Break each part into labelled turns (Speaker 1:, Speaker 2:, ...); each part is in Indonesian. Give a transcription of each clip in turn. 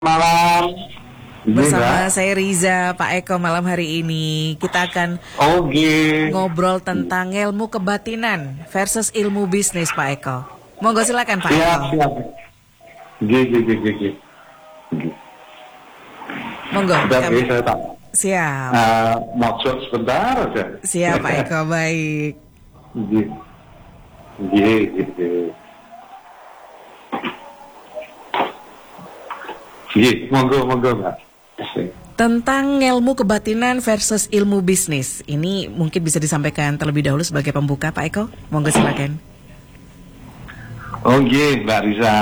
Speaker 1: Malam.
Speaker 2: Bersama saya Riza, Pak Eko, malam hari ini kita akan ngobrol tentang ilmu kebatinan versus ilmu bisnis, Pak Eko. Monggo silakan, Pak Eko.
Speaker 1: Siap.
Speaker 2: Monggo.
Speaker 1: Saya tak.
Speaker 2: Siap.
Speaker 1: Maksud sebentar aja.
Speaker 2: Siap, Pak Eko, baik.
Speaker 1: Monggo Mbak.
Speaker 2: Tentang ilmu kebatinan versus ilmu bisnis. Ini mungkin bisa disampaikan terlebih dahulu sebagai pembuka, Pak Eko. Monggo silakan.
Speaker 1: Mbak Riza.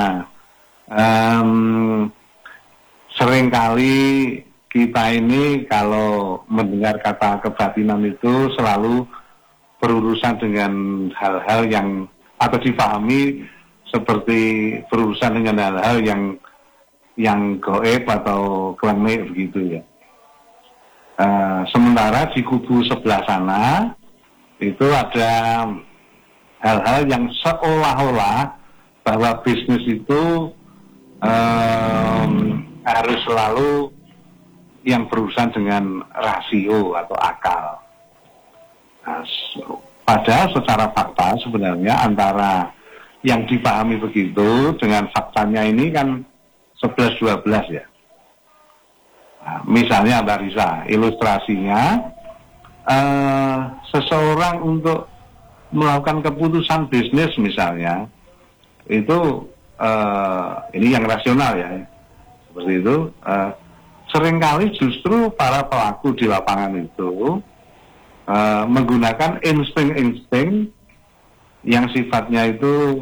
Speaker 1: Seringkali kita ini kalau mendengar kata kebatinan itu selalu berurusan dengan hal-hal yang atau dipahami seperti berurusan dengan hal-hal yang goib atau klinik begitu ya. Sementara di kubu sebelah sana itu ada hal-hal yang seolah-olah bahwa bisnis itu harus selalu yang berurusan dengan rasio atau akal. Nah, padahal secara fakta sebenarnya antara yang dipahami begitu dengan faktanya ini kan 11-12 ya. Nah, misalnya Mbak Risa, ilustrasinya seseorang untuk melakukan keputusan bisnis misalnya itu ini yang rasional ya, seperti itu. Seringkali justru para pelaku di lapangan itu menggunakan insting-insting yang sifatnya itu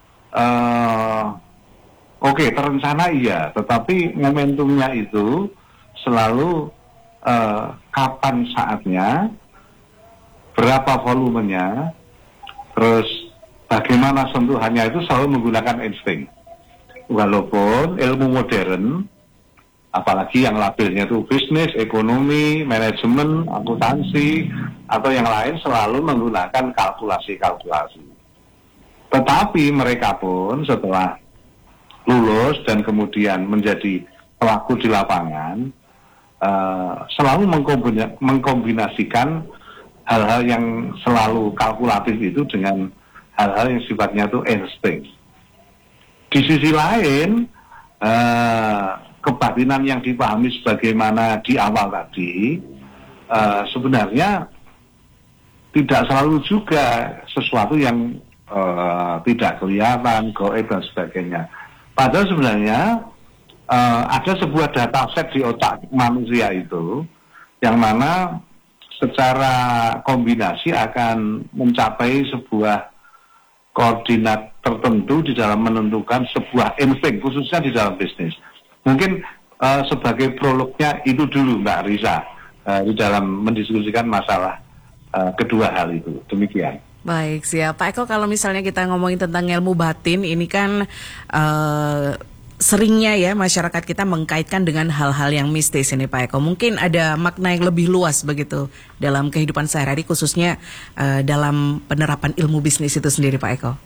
Speaker 1: terencana iya, tetapi momentumnya itu selalu kapan saatnya, berapa volumenya, terus bagaimana sentuhannya itu selalu menggunakan insting. Walaupun ilmu modern, apalagi yang labelnya itu bisnis, ekonomi, manajemen, akuntansi, atau yang lain selalu menggunakan kalkulasi-kalkulasi. Tetapi mereka pun setelah lulus dan kemudian menjadi pelaku di lapangan, selalu mengkombinasikan hal-hal yang selalu kalkulatif itu dengan hal-hal yang sifatnya itu insting. Di sisi lain, kebatinan yang dipahami sebagaimana di awal tadi, sebenarnya tidak selalu juga sesuatu yang tidak kelihatan, goib dan sebagainya. Padahal sebenarnya ada sebuah dataset di otak manusia itu yang mana secara kombinasi akan mencapai sebuah koordinat tertentu di dalam menentukan sebuah insting, khususnya di dalam bisnis. Mungkin sebagai prolognya itu dulu Mbak Risa di dalam mendiskusikan masalah kedua hal itu. Demikian.
Speaker 2: Baik, siap. Pak Eko, kalau misalnya kita ngomongin tentang ilmu batin, ini kan seringnya ya masyarakat kita mengkaitkan dengan hal-hal yang mistis ini, Pak Eko. Mungkin ada makna yang lebih luas begitu dalam kehidupan sehari-hari, khususnya dalam penerapan ilmu bisnis itu sendiri, Pak Eko.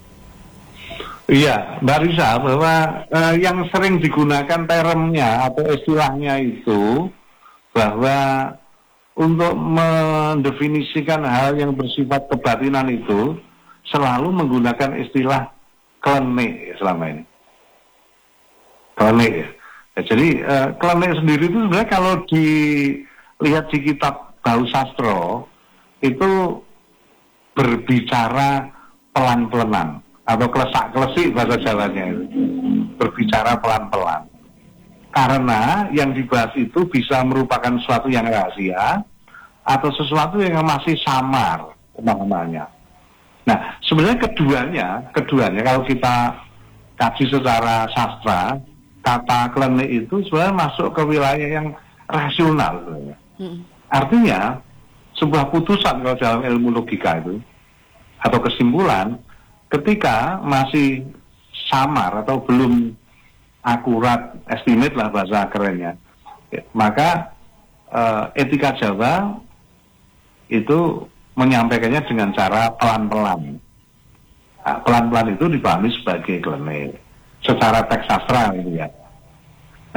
Speaker 1: Iya, Mbak Risa, bahwa yang sering digunakan termnya atau istilahnya itu bahwa untuk mendefinisikan hal yang bersifat kebatinan itu selalu menggunakan istilah klinik selama ini. Klinik ya. Jadi klinik sendiri itu sebenarnya kalau dilihat di kitab Bau Sastro itu berbicara pelan-pelanan atau klesak-klesik bahasa Jawanya itu. Berbicara pelan-pelan. Karena yang dibahas itu bisa merupakan sesuatu yang rahasia atau sesuatu yang masih samar pemahamannya. Nah, sebenarnya keduanya kalau kita kaji secara sastra, kata klinik itu sebenarnya masuk ke wilayah yang rasional sebenarnya. Artinya, sebuah putusan kalau dalam ilmu logika itu atau kesimpulan ketika masih samar atau belum akurat, estimate lah bahasa kerennya, maka etika Jawa itu menyampaikannya dengan cara pelan-pelan. Nah, pelan-pelan itu dipahami sebagai klinik. secara teks sastra gitu ya.